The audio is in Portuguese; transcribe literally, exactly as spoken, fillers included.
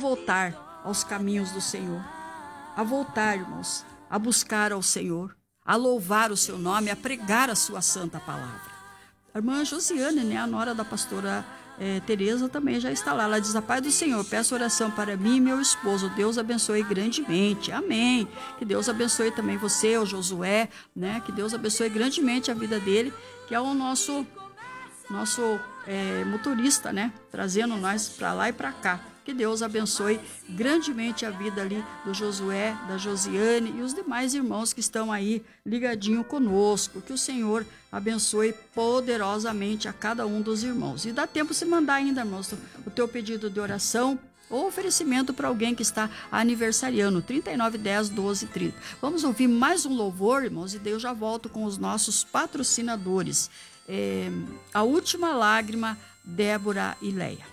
voltar aos caminhos do Senhor, a voltar, irmãos, a buscar ao Senhor, a louvar o seu nome, a pregar a sua santa palavra. A irmã Josiane, né, a nora da pastora é, Tereza, também já está lá. Ela diz: a paz do Senhor, peço oração para mim e meu esposo. Deus abençoe grandemente. Amém. Que Deus abençoe também você, o Josué, né? Que Deus abençoe grandemente a vida dele, que é o nosso, nosso é, motorista, né? Trazendo nós para lá e para cá. Que Deus abençoe grandemente a vida ali do Josué, da Josiane e os demais irmãos que estão aí ligadinho conosco. Que o Senhor abençoe poderosamente a cada um dos irmãos. E dá tempo de se mandar ainda, irmãos, o teu pedido de oração ou oferecimento para alguém que está aniversariando, trinta e nove, dez, doze, trinta. Vamos ouvir mais um louvor, irmãos, e daí eu já volto com os nossos patrocinadores. É, a Última Lágrima, Débora e Leia.